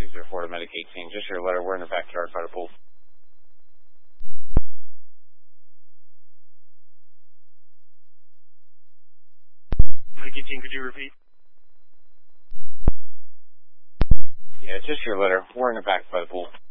204 to Medic 18. Just your letter. We're in the backyard by the pool. Medic 18, could you repeat? Yeah, just your letter. We're in the back by the pool.